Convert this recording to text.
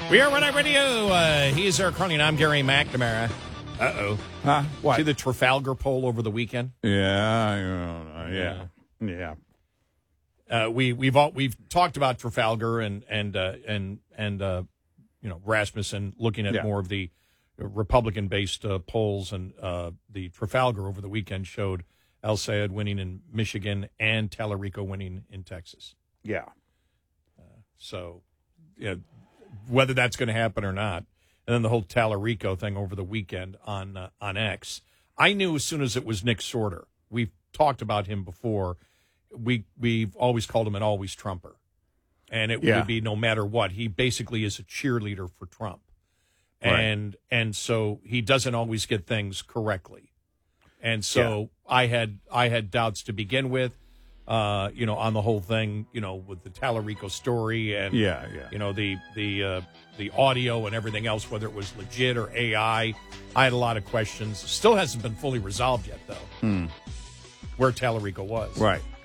We are Red Eye Radio. He's Eric Carney, and I'm Gary McNamara. Uh-oh. Huh? What? See the Trafalgar poll over the weekend? Yeah. We've talked about Trafalgar and Rasmussen looking at more of the Republican-based polls, and the Trafalgar over the weekend showed El Sayed winning in Michigan and Tallarico winning in Texas. Yeah. So, whether that's going to happen or not, and then the whole Tallarico thing over the weekend on X, I knew as soon as it was Nick Sorter. We've talked about him before. We've always called him an always Trumper, and it would be no matter what. He basically is a cheerleader for Trump, and so he doesn't always get things correctly, and so I had doubts to begin with. On the whole thing, with the Tallarico story and, the audio and everything else, whether it was legit or AI. I had a lot of questions. Still hasn't been fully resolved yet, though, where Tallarico was. Right.